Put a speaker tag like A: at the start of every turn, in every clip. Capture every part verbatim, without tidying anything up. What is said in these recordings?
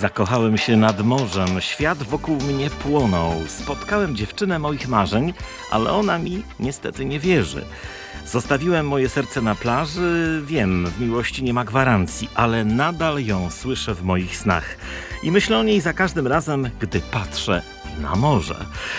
A: Zakochałem się nad morzem, świat wokół mnie płonął. Spotkałem dziewczynę moich marzeń, ale ona mi niestety nie wierzy. Zostawiłem moje serce na plaży, wiem, w miłości nie ma gwarancji, ale nadal ją słyszę w moich snach. I myślę o niej za każdym razem, gdy patrzę na morze.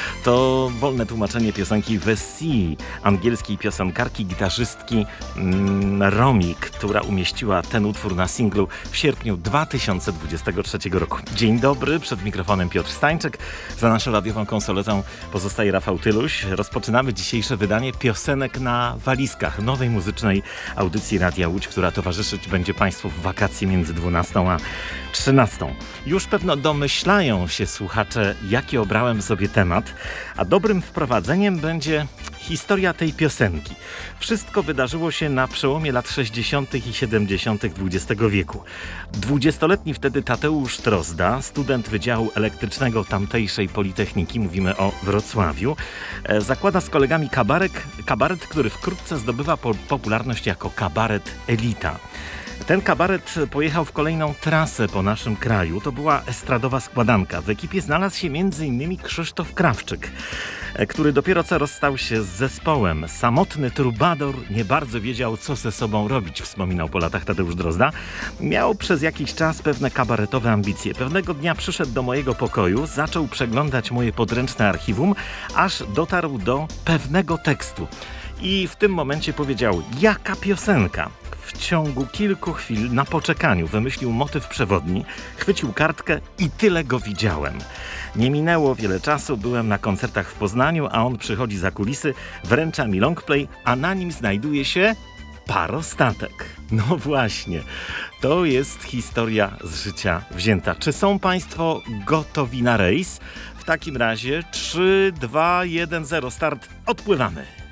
A: To wolne tłumaczenie piosenki The Sea, angielskiej piosenkarki, gitarzystki mm, Romi, która umieściła ten utwór na singlu w sierpniu dwa tysiące dwudziestego trzeciego roku. Dzień dobry, przed mikrofonem Piotr Stańczyk. Za naszą radiową konsoletą pozostaje Rafał Tyluś. Rozpoczynamy dzisiejsze wydanie Piosenek na walizkach, nowej muzycznej audycji Radia Łódź, która towarzyszyć będzie Państwu w wakacje między dwunastą a trzynastą. Już pewno domyślają się słuchacze, jaki obrałem sobie temat, a dobrym wprowadzeniem będzie historia tej piosenki. Wszystko wydarzyło się na przełomie lat sześćdziesiątych i siedemdziesiątych dwudziestego wieku. Dwudziestoletni wtedy Tadeusz Drozda, student Wydziału Elektrycznego tamtejszej Politechniki, mówimy o Wrocławiu, zakłada z kolegami kabaret, kabaret, który wkrótce zdobywa po- popularność jako kabaret Elita. Ten kabaret pojechał w kolejną trasę po naszym kraju. To była estradowa składanka. W ekipie znalazł się między innymi Krzysztof Krawczyk, który dopiero co rozstał się z zespołem. Samotny trubador nie bardzo wiedział, co ze sobą robić, wspominał po latach Tadeusz Drozda. Miał przez jakiś czas pewne kabaretowe ambicje. Pewnego dnia przyszedł do mojego pokoju, zaczął przeglądać moje podręczne archiwum, aż dotarł do pewnego tekstu. I w tym momencie powiedział: jaka piosenka? W ciągu kilku chwil na poczekaniu wymyślił motyw przewodni, chwycił kartkę i tyle go widziałem. Nie minęło wiele czasu, byłem na koncertach w Poznaniu, a on przychodzi za kulisy, wręcza mi longplay, a na nim znajduje się parostatek. No właśnie, to jest historia z życia wzięta. Czy są Państwo gotowi na rejs? W takim razie trzy, dwa, jeden, zero, start, odpływamy.